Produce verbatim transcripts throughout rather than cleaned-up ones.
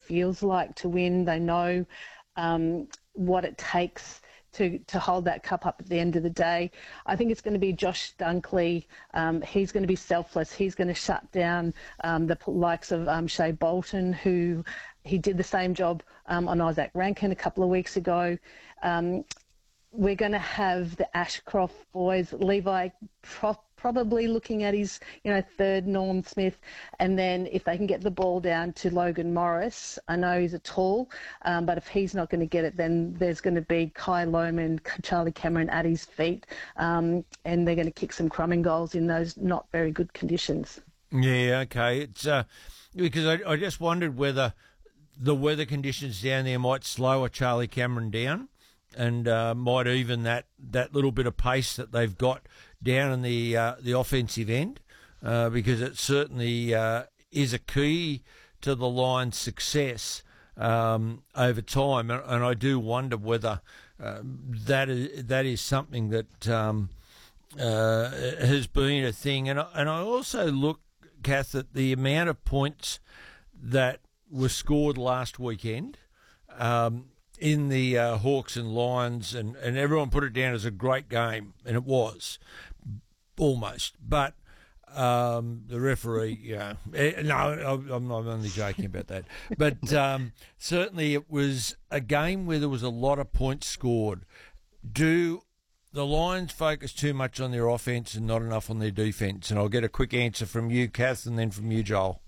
feels like to win. They know um, what it takes to, to hold that cup up at the end of the day. I think it's going to be Josh Dunkley. Um, he's going to be selfless. He's going to shut down um, the likes of um, Shea Bolton, who he did the same job um, on Isaac Rankin a couple of weeks ago. Um, we're going to have the Ashcroft boys, Levi pro- probably looking at his, you know, third Norm Smith, and then if they can get the ball down to Logan Morris, I know he's a tall, um, but if he's not going to get it, then there's going to be Kai Lohman, Charlie Cameron at his feet, um, and they're going to kick some crumbing goals in those not very good conditions. Yeah, okay. It's uh, because I, I just wondered whether the weather conditions down there might slow a Charlie Cameron down, and uh, might even that, that little bit of pace that they've got down in the uh, the offensive end, uh, because it certainly uh, is a key to the Lions' success um, over time, and, and I do wonder whether uh, that is that is something that um, uh, has been a thing. And I, and I also look, Kath, at the amount of points that were scored last weekend. Um, in the uh, Hawks and Lions, and, and everyone put it down as a great game, and it was, almost. But um, the referee, yeah, eh, no, I'm, I'm only joking about that. But um, certainly it was a game where there was a lot of points scored. Do the Lions focus too much on their offence and not enough on their defence? And I'll get a quick answer from you, Kath, and then from you, Joel.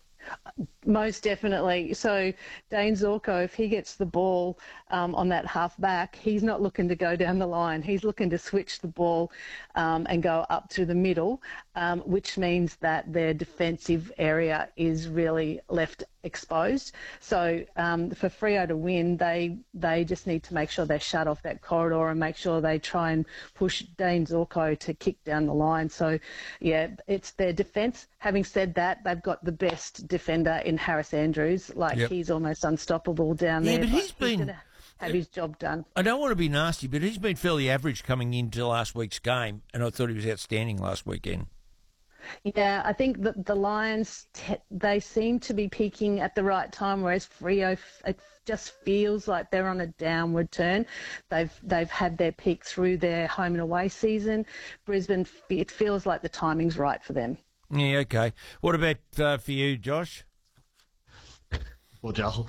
Most definitely. So Dane Zorko, if he gets the ball um, on that half back, he's not looking to go down the line. He's looking to switch the ball um, and go up to the middle, um, which means that their defensive area is really left exposed. So um, for Freo to win, they they just need to make sure they shut off that corridor and make sure they try and push Dane Zorko to kick down the line. So, yeah, it's their defence. Having said that, they've got the best defender in Harris Andrews. Like, yep. He's almost unstoppable down yeah, there. But he's but been... He's gonna have his job done. I don't want to be nasty, but he's been fairly average coming into last week's game, and I thought he was outstanding last weekend. Yeah, I think that the Lions, te- they seem to be peaking at the right time, whereas Freo, it just feels like they're on a downward turn. They've they've had their peak through their home and away season. Brisbane, it feels like the timing's right for them. Yeah, okay. What about uh, for you, Josh? Well, Joel.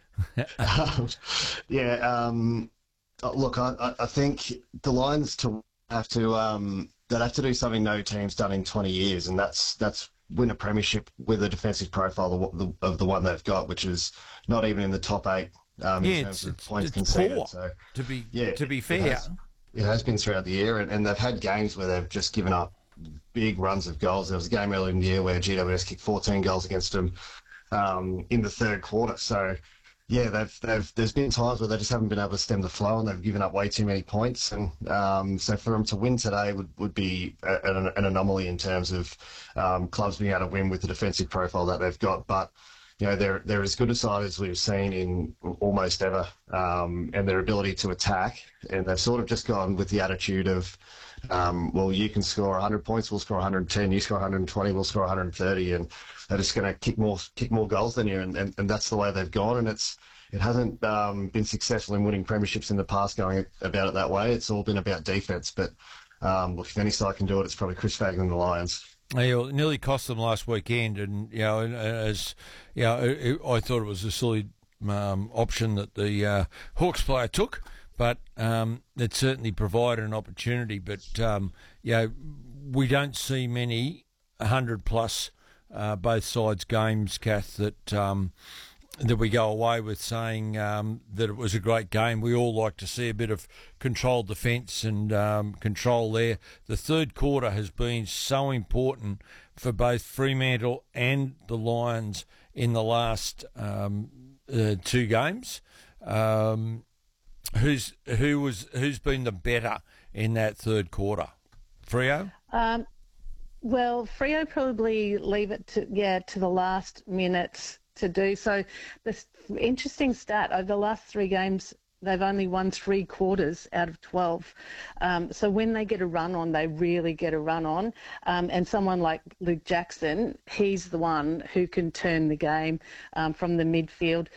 um, yeah, um, look, I, I think the Lions to have to... Um, They'd have to do something no team's done in twenty years, and that's that's win a premiership with a defensive profile of the, of the one they've got, which is not even in the top eight um, yeah, in terms of it's, points it's conceded. Poor, so to be yeah, to be fair, it has, it has been throughout the year, and, and they've had games where they've just given up big runs of goals. There was a game earlier in the year where G W S kicked fourteen goals against them um, in the third quarter. So. Yeah, they've, they've, there's been times where they just haven't been able to stem the flow and they've given up way too many points. And um, so for them to win today would, would be a, an, an anomaly in terms of um, clubs being able to win with the defensive profile that they've got. But, you know, they're, they're as good a side as we've seen in almost ever, um, and their ability to attack. And they've sort of just gone with the attitude of, um, well, you can score one hundred points, we'll score one hundred ten, you score one hundred twenty, we'll score one hundred thirty, and they're just going to kick more kick more goals than you, and, and, and that's the way they've gone, and it's it hasn't um, been successful in winning premierships in the past going about it that way. It's all been about defence, but um, look, if any side can do it, it's probably Chris Fagan and the Lions. Yeah, it nearly cost them last weekend, and you know, as you know, it, it, I thought it was a silly um, option that the uh, Hawks player took. But um, it certainly provided an opportunity. But, um, you know, we don't see many one hundred plus uh, both sides games, Kath, that um, that we go away with saying um, that it was a great game. We all like to see a bit of controlled defence and um, control there. The third quarter has been so important for both Fremantle and the Lions in the last um, uh, two games. Um Who's who was who's been the better in that third quarter? Freo? Um, well, Freo probably leave it to yeah to the last minute to do so. The interesting stat over the last three games, they've only won three quarters out of twelve. Um, so when they get a run on, they really get a run on. Um, and someone like Luke Jackson, he's the one who can turn the game um, from the midfield.